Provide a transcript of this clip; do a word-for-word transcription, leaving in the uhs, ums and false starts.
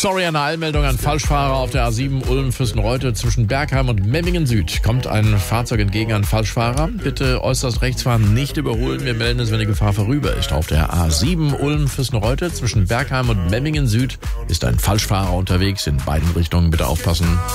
Sorry, eine Eilmeldung an Falschfahrer auf der A sieben Ulm-Fürstenreute zwischen Bergheim und Memmingen Süd. Kommt ein Fahrzeug entgegen an Falschfahrer. Bitte äußerst rechts fahren, nicht überholen. Wir melden es, wenn die Gefahr vorüber ist. Auf der A sieben Ulm-Fürstenreute zwischen Bergheim und Memmingen Süd ist ein Falschfahrer unterwegs. In beiden Richtungen bitte aufpassen.